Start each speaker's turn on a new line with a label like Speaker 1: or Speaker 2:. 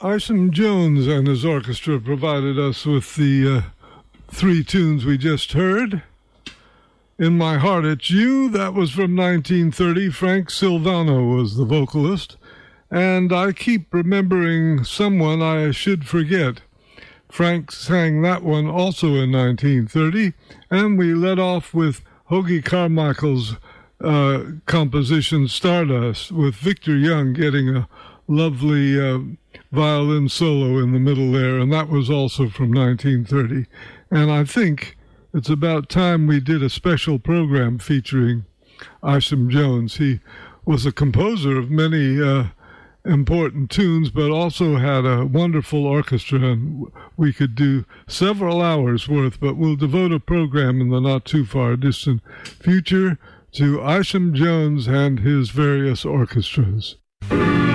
Speaker 1: Isham Jones and his orchestra provided us with the three tunes we just heard. In My Heart It's You, that was from 1930. Frank Silvano was the vocalist. And I keep remembering Someone I Should Forget. Frank sang that one also in 1930. And we led off with Hoagy Carmichael's composition Stardust, with Victor Young getting a lovely violin solo in the middle there, and that was also from 1930. And I think it's about time we did a special program featuring Isham Jones. He was a composer of many important tunes, but also had a wonderful orchestra, and we could do several hours worth, but we'll devote a program in the not too far distant future to Isham Jones and his various orchestras.